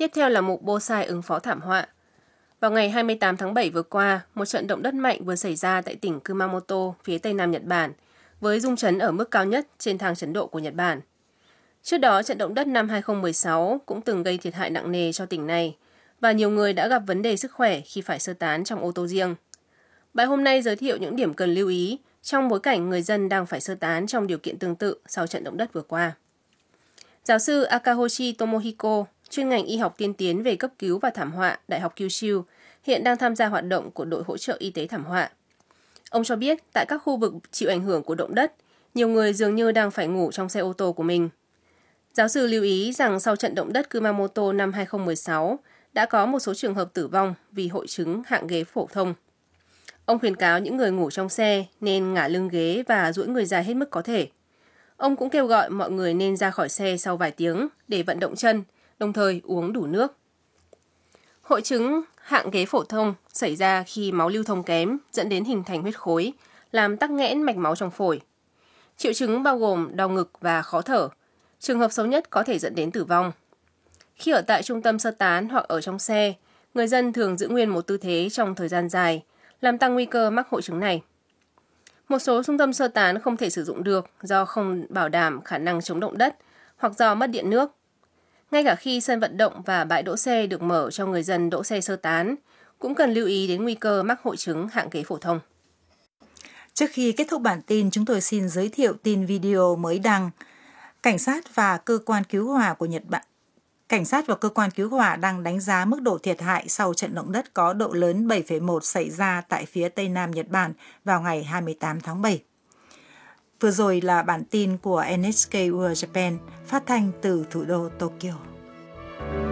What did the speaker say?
Tiếp theo là mục Bosai ứng phó thảm họa. Vào ngày 28 tháng 7 vừa qua, một trận động đất mạnh vừa xảy ra tại tỉnh Kumamoto, phía tây nam Nhật Bản, với rung chấn ở mức cao nhất trên thang chấn độ của Nhật Bản. Trước đó, trận động đất năm 2016 cũng từng gây thiệt hại nặng nề cho tỉnh này, và nhiều người đã gặp vấn đề sức khỏe khi phải sơ tán trong ô tô riêng. Bài hôm nay giới thiệu những điểm cần lưu ý trong bối cảnh người dân đang phải sơ tán trong điều kiện tương tự sau trận động đất vừa qua. Giáo sư Akahoshi Tomohiko, chuyên ngành y học tiên tiến về cấp cứu và thảm họa, Đại học Kyushu, hiện đang tham gia hoạt động của đội hỗ trợ y tế thảm họa. Ông cho biết tại các khu vực chịu ảnh hưởng của động đất, nhiều người dường như đang phải ngủ trong xe ô tô của mình. Giáo sư lưu ý rằng sau trận động đất Kumamoto năm 2016, đã có một số trường hợp tử vong vì hội chứng hạng ghế phổ thông. Ông khuyến cáo những người ngủ trong xe nên ngả lưng ghế và duỗi người dài hết mức có thể. Ông cũng kêu gọi mọi người nên ra khỏi xe sau vài tiếng để vận động chân, đồng thời uống đủ nước. Hội chứng hạng ghế phổ thông xảy ra khi máu lưu thông kém dẫn đến hình thành huyết khối, làm tắc nghẽn mạch máu trong phổi. Triệu chứng bao gồm đau ngực và khó thở. Trường hợp xấu nhất có thể dẫn đến tử vong. Khi ở tại trung tâm sơ tán hoặc ở trong xe, người dân thường giữ nguyên một tư thế trong thời gian dài, làm tăng nguy cơ mắc hội chứng này. Một số trung tâm sơ tán không thể sử dụng được do không bảo đảm khả năng chống động đất hoặc do mất điện nước. Ngay cả khi sân vận động và bãi đỗ xe được mở cho người dân đỗ xe sơ tán, cũng cần lưu ý đến nguy cơ mắc hội chứng hạng ghế phổ thông. Trước khi kết thúc bản tin, chúng tôi xin giới thiệu tin video mới đăng. Cảnh sát và cơ quan cứu hỏa đang đánh giá mức độ thiệt hại sau trận động đất có độ lớn 7,1 xảy ra tại phía tây nam Nhật Bản vào ngày 28 tháng 7. Vừa rồi là bản tin của NHK World Japan phát thanh từ thủ đô Tokyo.